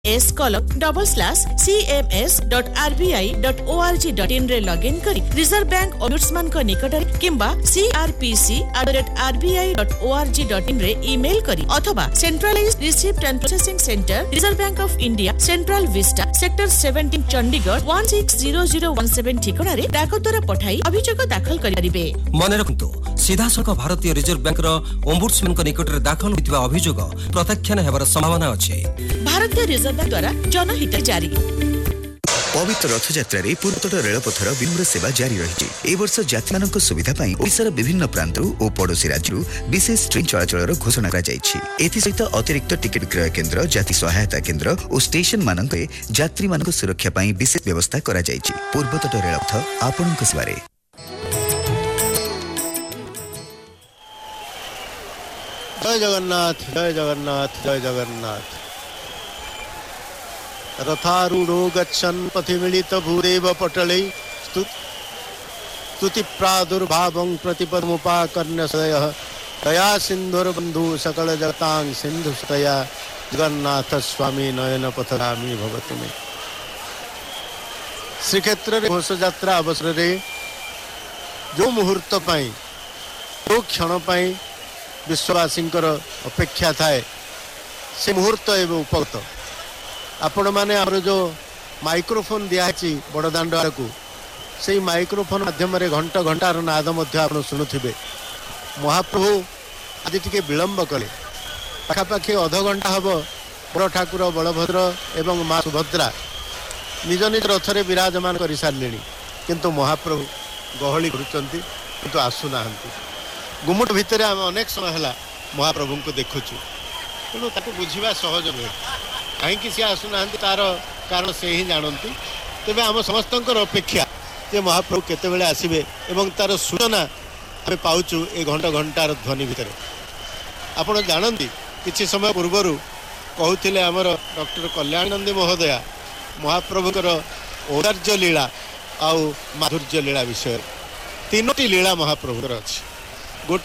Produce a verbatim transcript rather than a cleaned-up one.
S colon double slash C M S dot R B I dot O R G dot in रे login करी reserve bank ombudsman को निकट रे किंबा C R P C at the rate R B I dot O R G dot in रे email करी अथवा centralised receipt and processing centre reserve bank of India central Vista sector seventeen Chandigarh one six zero zero one seven ठिकाना रे डाक द्वारा पठाई अभियोग दाखल करिबे। मन रखंतु सीधा सड़क भारतीय रिजर्व बैंक रो ओम्बुड्समैन को निकट रे दाखल होइतबा अभियोग प्रत्याख्यान हेबार संभावना अछि। भारतीय रिजर्व बैंक द्वारा जनहित जारी। पवित्र रथयात्रा रे पूर्वतट रेलपथर विनम्र सेवा जारी रही। ए वर्ष यात्रीमानक सुविधा पाई ओडिशार विभिन्न प्रांतरू और पड़ोसी राज्यरू विशेष ट्रेन चलाचलर घोषणा करा जायछि। एथि सहित अतिरिक्त टिकट क्रय केन्द्र जाति सहायता केन्द्र और स्टेशन मानके यात्रीमानक सुरक्षा पाई विशेष व्यवस्था करा जायछि। पूर्वतट रेलपथ आपणक सेवारे। जय जगन्नाथ जय जगन्नाथ जय जगन्नाथ। रथारूढ़ो गच्छन् पथि मिलित भूदेव पटले स्तुति प्रादुर्भावं प्रतिपदमुपाकर्ण्य सदयः दया सिन्धुर्बन्धु सकल जगतां सिन्धु सुतया जगन्नाथ स्वामी नयन पथगामी भवतु मे। श्रीक्षेत्र रे घोष यात्रा अवसर रे जो मुहूर्त पाई जो क्षण पाई विश्ववासींकर अपेक्षा थाए से मुहूर्त एवं उपगत। आपण माने आमर जो माइक्रोफोन दियाची बड़दाण्ड आड़कू से माइक्रोफोन माध्यम घंट घंटार नाद आप शुणुवे। महाप्रभु आज टी विलंब कले पाखापाखि अध घंटा हम बड़ ठाकुर बलभद्र एवं माँ सुभद्रा निज निज रथरे विराजमान कर सारे किंतु महाप्रभु गहली कर आसुना गुमुट भितर आम अनेक समय है महाप्रभु को देखुचु तेणु ताको बुझा सहज नुहे कहीं सी आसुना तार कारण से ही जानती। तेरे आम समस्त अपेक्षा जे महाप्रभु केतबेले आसिबे एवं तार सूचना आम पाउचु ए घंटा घंटार ध्वनि भितर। आपण जानती किछि समय पूर्वर कहते आमर डॉक्टर कल्याणानंदी महोदया महाप्रभुकर औदार्य लीला आउ माधुर्य लीला विषय तीनोटी लीला महाप्रभुर अच्छी।